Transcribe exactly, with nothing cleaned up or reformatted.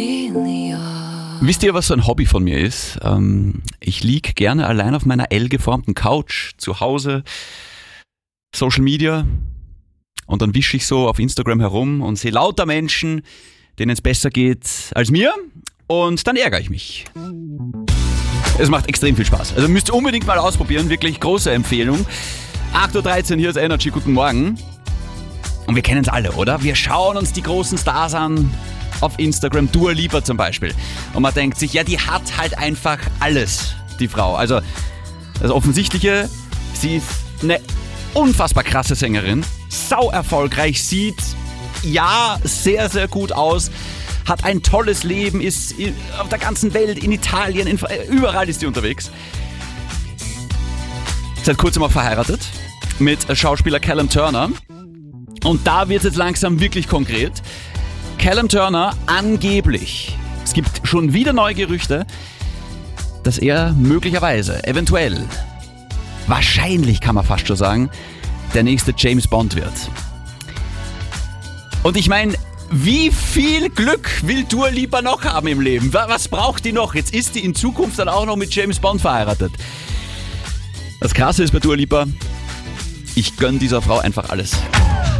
Wisst ihr, was so ein Hobby von mir ist? Ähm, ich lieg gerne allein auf meiner L-geformten Couch zu Hause, Social Media, und dann wische ich so auf Instagram herum und sehe lauter Menschen, denen es besser geht als mir, und dann ärgere ich mich. Es macht extrem viel Spaß. Also müsst ihr unbedingt mal ausprobieren, wirklich große Empfehlung. acht Uhr dreizehn, hier ist Energy, guten Morgen. Und wir kennen es alle, oder? Wir schauen uns die großen Stars an. Auf Instagram, Dua Lipa zum Beispiel. Und man denkt sich, ja, die hat halt einfach alles, die Frau. Also das Offensichtliche, sie ist eine unfassbar krasse Sängerin, sau erfolgreich, sieht ja sehr, sehr gut aus, hat ein tolles Leben, ist auf der ganzen Welt, in Italien, in, überall ist sie unterwegs. Seit kurzem auch verheiratet mit Schauspieler Callum Turner. Und da wird es jetzt langsam wirklich konkret. Callum Turner angeblich, es gibt schon wieder neue Gerüchte, dass er möglicherweise, eventuell, wahrscheinlich kann man fast schon sagen, der nächste James Bond wird. Und ich meine, wie viel Glück will Dua Lipa noch haben im Leben? Was braucht die noch? Jetzt ist die in Zukunft dann auch noch mit James Bond verheiratet. Das Krasse ist bei Dua Lipa, ich gönne dieser Frau einfach alles.